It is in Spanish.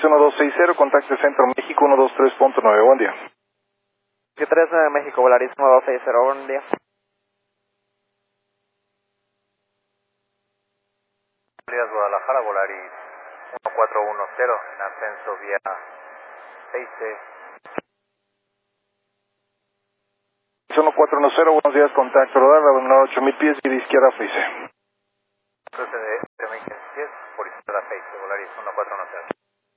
Volaris 1260, contacto Centro México 123.9, buen día. 3 de México, Volaris 1260, buen día. Guadalajara, Volaris 1410, en ascenso vía 6C. 1410, buenos días, contacto rodar, la menor 8000 pies y de izquierda Frice. Cruce de 1000 por izquierda 6, Volaris 1410.